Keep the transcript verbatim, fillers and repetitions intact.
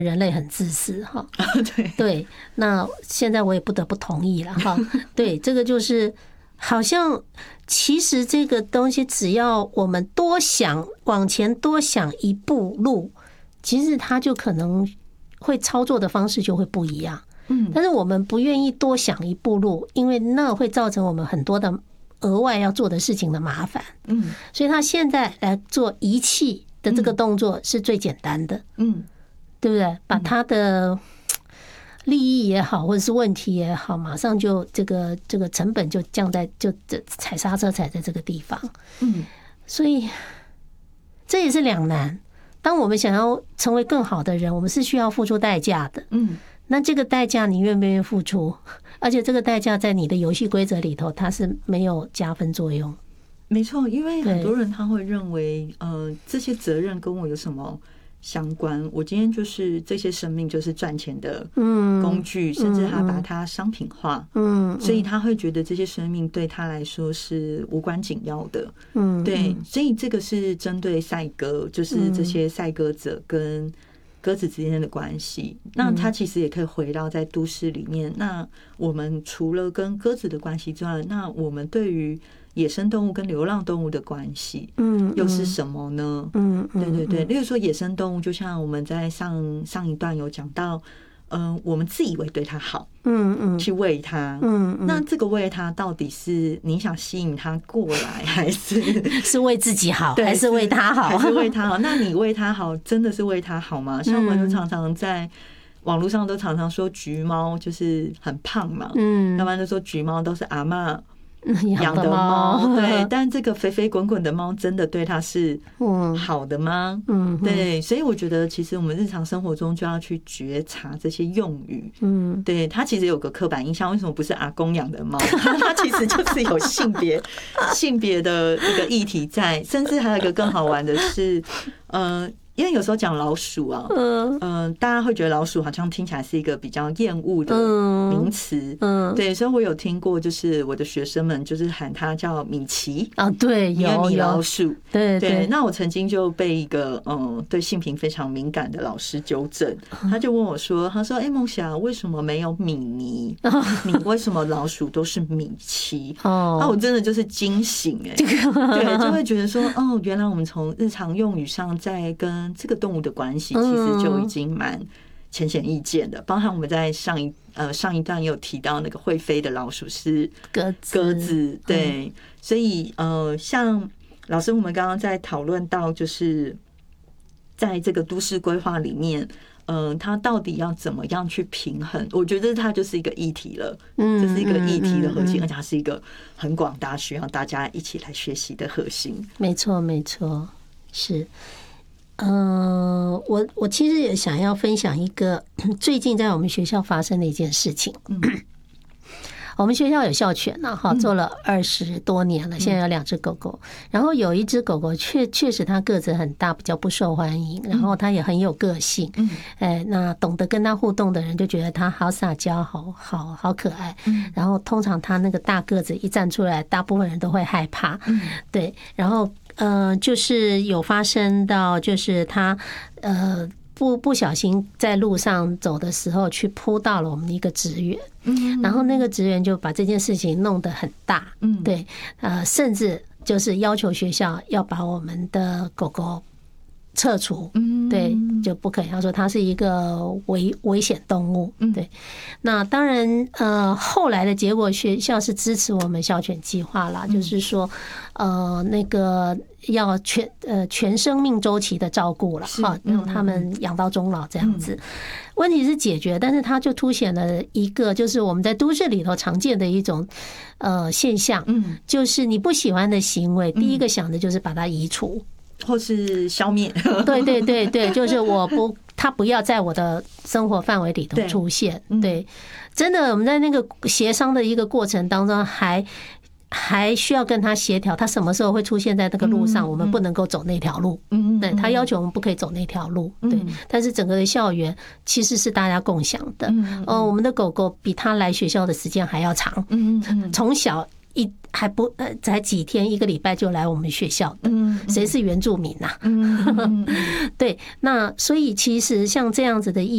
人类很自私哈。 对对，那现在我也不得不同意了哈。对，这个就是好像其实这个东西，只要我们多想往前多想一步路，其实它就可能会操作的方式就会不一样。嗯，但是我们不愿意多想一步路，因为那会造成我们很多的额外要做的事情的麻烦。嗯，所以他现在来做仪器的这个动作是最简单的。嗯，对不对？把他的利益也好，或者是问题也好，马上就这个这个成本就降在就踩刹车踩在这个地方。嗯，所以这也是两难。当我们想要成为更好的人，我们是需要付出代价的。嗯，那这个代价你愿不愿意付出？而且这个代价在你的游戏规则里头，它是没有加分作用。 没错，因为很多人他会认为，呃，这些责任跟我有什么相关？我今天就是这些生命就是赚钱的工具，甚至他把它商品化，嗯，所以他会觉得这些生命对他来说是无关紧要的，嗯，对，所以这个是针对赛鸽，就是这些赛鸽者跟鸽子之间的关系。那它其实也可以回到在都市里面。那我们除了跟鸽子的关系之外，那我们对于野生动物跟流浪动物的关系，嗯，又是什么呢？嗯，对对对。例如说，野生动物就像我们在上上一段有讲到，嗯、呃，我们自以为对它好，嗯嗯，去喂它，嗯嗯，那这个喂它到底是你想吸引它过来，还是是为自己好，还是为它好？ 还是为它好？那你为它好，真的是为它好吗？像我们就常常在网络上都常常说橘猫就是很胖嘛，嗯，要不然就说橘猫都是阿嬷养的猫，对，但这个肥肥滚滚的猫真的对它是好的吗？嗯，对，所以我觉得其实我们日常生活中就要去觉察这些用语。嗯，对，它其实有个刻板印象，为什么不是阿公养的猫？它其实就是有性别性别的一个议题在，甚至还有一个更好玩的是，呃。因为有时候讲老鼠啊，嗯、呃，大家会觉得老鼠好像听起来是一个比较厌恶的名词，嗯，对，所以我有听过，就是我的学生们就是喊它叫米奇啊，对，有米老鼠， 对对, 对。那我曾经就被一个嗯对性平非常敏感的老师纠正，他就问我说，他说：“哎、欸，梦霞，为什么没有米妮？你为什么老鼠都是米奇？”哦，那我真的就是惊醒哎、欸，对，就会觉得说，哦，原来我们从日常用语上在跟这个动物的关系其实就已经蛮浅显易见的，包含我们在上一呃上一段也有提到那个会飞的老鼠是鸽子， 鸽子对，嗯、所以呃，像老师我们刚刚在讨论到，就是在这个都市规划里面，嗯、呃，它到底要怎么样去平衡？我觉得它就是一个议题了，嗯，这是一个议题的核心，而且它是一个很广大需要大家一起来学习的核心。 没错，没错，是。嗯、呃，我我其实也想要分享一个最近在我们学校发生的一件事情。嗯、我们学校有校犬呢，哈，做了二十多年了，现在有两只狗狗。然后有一只狗狗确确实它个子很大，比较不受欢迎，然后它也很有个性。嗯，哎，那懂得跟它互动的人就觉得它好撒娇，好好好可爱。然后通常它那个大个子一站出来，大部分人都会害怕。嗯，对，然后。呃，就是有发生到，就是他呃不不小心在路上走的时候，去扑到了我们的一个职员，然后那个职员就把这件事情弄得很大，嗯，对，呃，甚至就是要求学校要把我们的狗狗撤除，对，就不可以。他说它是一个危危险动物，对。那当然，呃，后来的结果，学校是支持我们校犬计划啦，就是说，呃，那个要全呃全生命周期的照顾了，哈，让他们养到终老这样子。问题是解决，但是它就凸显了一个，就是我们在都市里头常见的一种呃现象，嗯，就是你不喜欢的行为，第一个想的就是把它移除。 或是消灭， 对对对对，就是我不，他不要在我的生活范围里头出现。对，真的，我们在那个协商的一个过程当中，还还需要跟他协调，他什么时候会出现在那个路上，我们不能够走那条路。嗯，对，他要求我们不可以走那条路。对，但是整个的校园其实是大家共享的。呃，我们的狗狗比他来学校的时间还要长。嗯嗯，从小。一还不呃，才几天一个礼拜就来我们学校的，谁是原住民啊？对，那所以其实像这样子的意